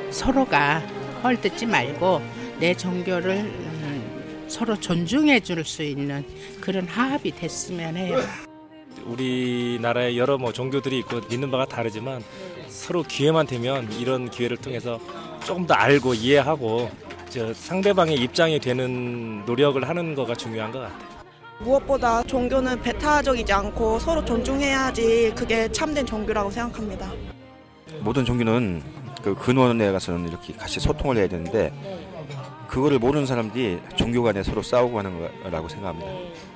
서로가 헐뜯지 말고 내 종교를 서로 존중해 줄 수 있는 그런 화합이 됐으면 해요. 우리나라에 여러 종교들이 있고 믿는 바가 다르지만 서로 기회만 되면 이런 기회를 통해서 조금 더 알고 이해하고 상대방의 입장이 되는 노력을 하는 거가 중요한 것 같아요. 무엇보다 종교는 배타적이지 않고 서로 존중해야지 그게 참된 종교라고 생각합니다. 모든 종교는 그 근원에 가서는 이렇게 같이 소통을 해야 되는데 그거를 모르는 사람들이 종교 간에 서로 싸우고 하는 거라고 생각합니다.